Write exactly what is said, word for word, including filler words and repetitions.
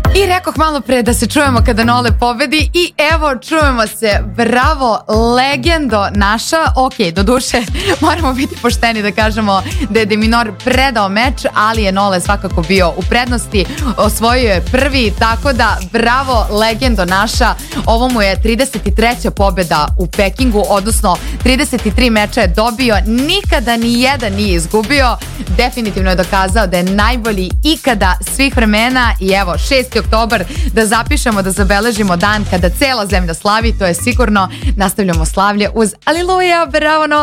I rekoh malo pre da se čujemo kada Nole pobedi i evo čujemo se, bravo, legendo naša. Ok, do duše moramo biti pošteni da kažemo da je De Minaur predao meč, ali je Nole svakako bio u prednosti, osvojio je prvi, tako da bravo, legendo naša. Ovo mu je trideset treća pobeda u Pekingu, odnosno trideset tri meča je dobio, nikada ni jedan nije izgubio, definitivno je dokazao da je najbolji ikada svih vremena. I evo, šesti oktobar, da zapišemo, da zabeležimo dan kada cela zemlja slavi, to je sigurno. Nastavljamo slavlje uz Aleluja, bravo Nole.